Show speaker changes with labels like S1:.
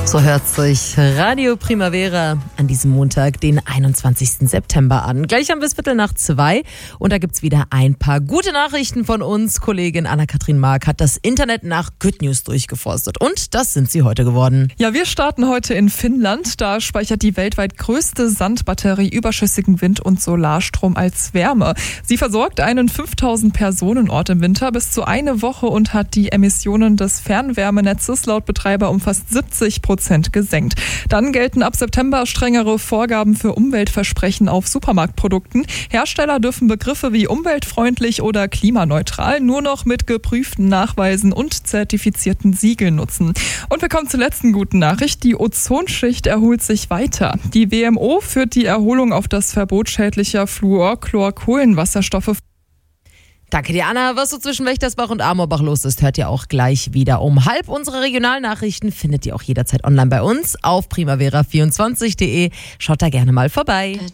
S1: So hört sich Radio Primavera an diesem Montag, den 21. September an. Gleich haben wir es 1:15 und da gibt's wieder ein paar gute Nachrichten von uns. Kollegin Anna-Kathrin Mark hat das Internet nach Good News durchgeforstet und das sind sie heute geworden.
S2: Ja, wir starten heute in Finnland. Da speichert die weltweit größte Sandbatterie überschüssigen Wind- und Solarstrom als Wärme. Sie versorgt einen 5000-Personen-Ort im Winter bis zu eine Woche und hat die Emissionen des Fernwärmenetzes laut Betreiber um fast 70% gesenkt. Dann gelten ab September strengere Vorgaben für Umweltversprechen auf Supermarktprodukten. Hersteller dürfen Begriffe wie umweltfreundlich oder klimaneutral nur noch mit geprüften Nachweisen und zertifizierten Siegeln nutzen. Und wir kommen zur letzten guten Nachricht. Die Ozonschicht erholt sich weiter. Die WMO führt die Erholung auf das Verbot schädlicher Fluorchlorkohlenwasserstoffe.
S1: Danke dir, Anna. Was so zwischen Wächtersbach und Amorbach los ist, hört ihr auch gleich wieder um 12:30. Unsere Regionalnachrichten findet ihr auch jederzeit online bei uns auf primavera24.de. Schaut da gerne mal vorbei.